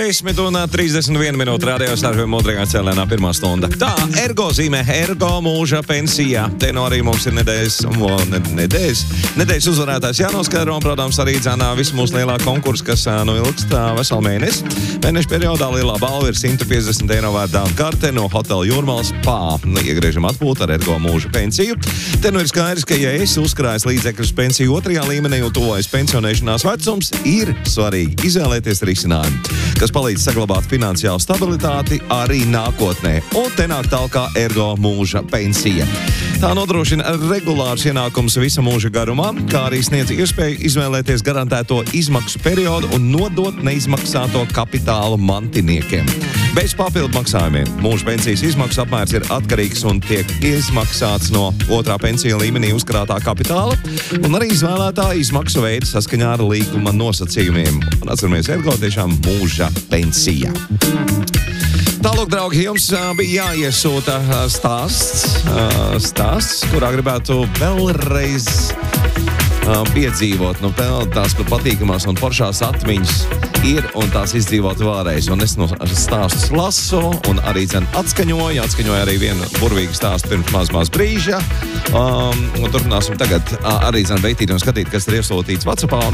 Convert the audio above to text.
10:31 minūte radio starpiem otrajā cēlēnā pirmā stunda. Tā, ergo zīmē, ergo mūža pensijā. Te no arī mums ir nedēļas uzvarētājs jānoskaidro, un, protams, arī dzēnā visu mūsu lielā konkursu, kas ilgst veselu mēnesi. Mēneša periodā lielā balva ir 150 eiro vērtā karte no hotela Jūrmals Pā. Iegriežam atpūtu ar ergo mūža pensiju. Te nu ir skaidrs, ka ja esi uzkrājis līdzekļus pensiju otrajā līmenī un tuvojas pensionēšanās vecums, ir svarīgi izvēlēties risinājumu, kas palīdz saglabāt finansiālu stabilitāti arī nākotnē. Un te nāk tālāk ergo mūža pensija. Tā nodrošina regulārus ienākumus visa mūža garumā, kā arī sniedz iespēju izvēlēties garantēto izmaksu periodu un nodot neizmaksāto kapitālu mantiniekiem. Bez papildu maksājumiem mūža pensijas izmaksu apmērs ir atkarīgs un tiek izmaksāts no otrā pensija līmenī uzkrātā kapitāla un arī izvēlētā izmaksu veida saskaņā ar līguma nosacījumiem. Un atceramies, ergo tiešām mūža pensija. Tālāk, draugi, jums bija jāiesūta stāsts, kurā gribētu vēlreiz piedzīvot, tās patīkamās un foršās atmiņas ir un tās izdzīvot vēlreiz. Un es no stāstus lasu un arī atskaņoju arī vienu burvīgu stāstu pirms maz brīža. Un turpināsim tagad arī veitīt un skatīt, kas ir iesūtīts WhatsAppā.